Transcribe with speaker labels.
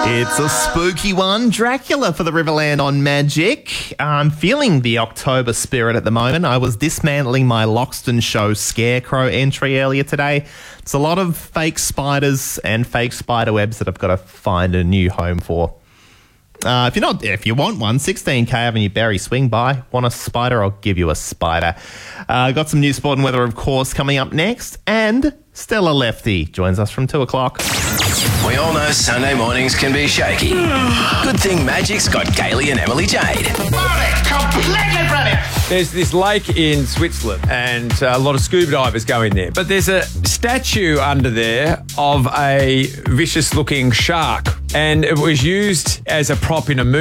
Speaker 1: It's a spooky one. Dracula for the Riverland on Magic. I'm feeling the October spirit at the moment. I was dismantling my Loxton Show Scarecrow entry earlier today. It's a lot of fake spiders and fake spider webs that I've got to find a new home for. If you want one, 16K Avenue Berry, swing by. Want a spider? I'll give you a spider. Got some news, sport and weather, of course, coming up next. And Stella Lefty joins us from 2 o'clock.
Speaker 2: We all know Sunday mornings can be shaky. Good thing Magic's got Gailey and Emily Jade.
Speaker 3: Completely brilliant.
Speaker 4: There's this lake in Switzerland and a lot of scuba divers go in there. But there's a statue under there of a vicious-looking shark. And it was used as a prop in a movie.